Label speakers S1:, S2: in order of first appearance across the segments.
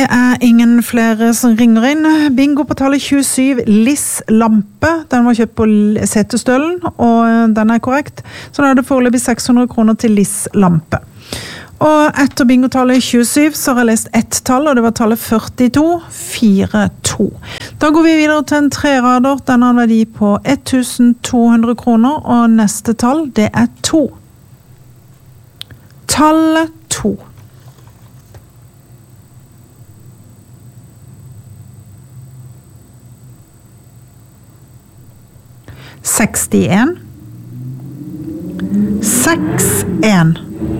S1: Det ingen flere som ringer inn. Bingo på tallet 27, Liss Lampe. Den var kjøpt på Setestølen, og den korrekt. Så da det foreløpig 600 kroner til Liss Lampe. Og etter bingotallet 27 så har jeg lest ett tall, og det var tallet 4242. Da går vi videre til en trerader. Den har en verdi på 1200 kroner, og neste tall, det 2. Tallet 2. 61 61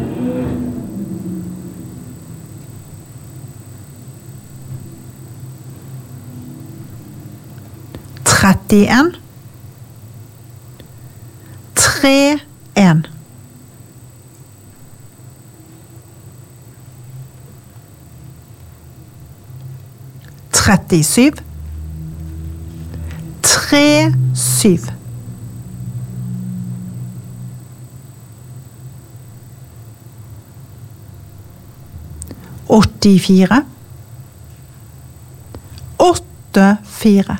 S1: 31 31 37 37 84 84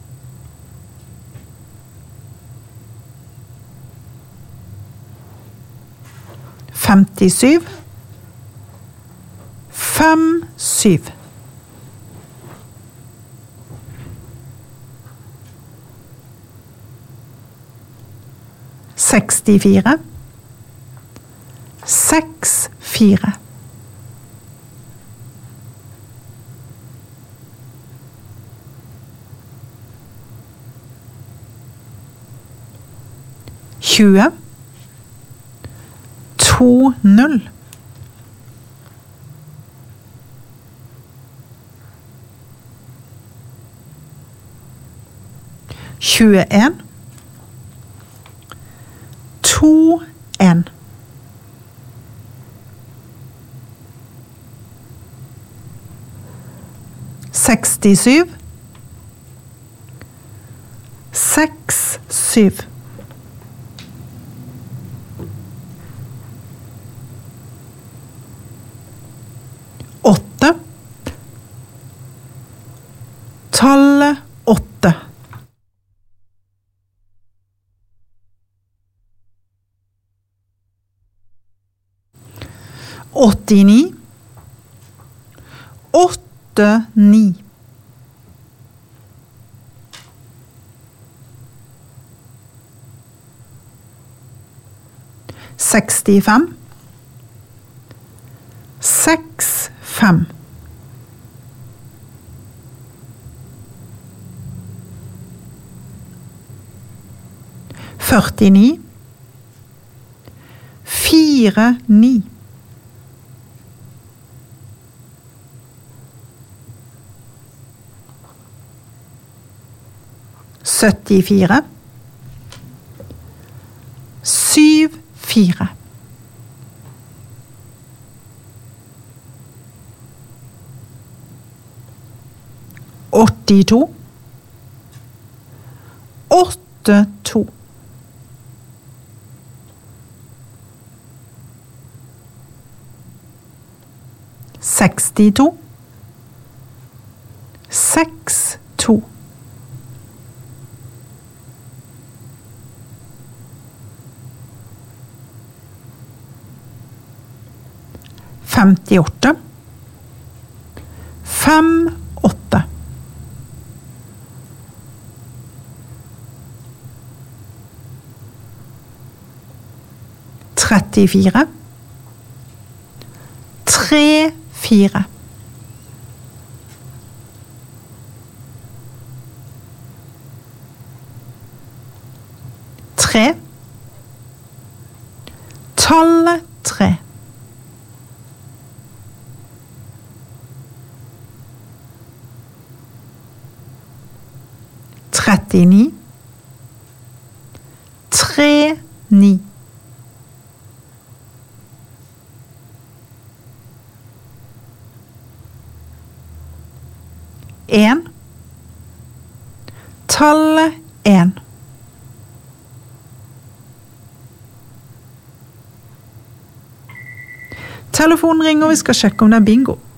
S1: 57 57 64 64 20 20 21 21 67 67 8 tallet 8 89 89 65 65 49 49 74 74 82 82 62 62 58 58 34 34 3 tallet 3 39 39 1 tallet 1 Telefonen ringer, vi skal sjekke om det bingo.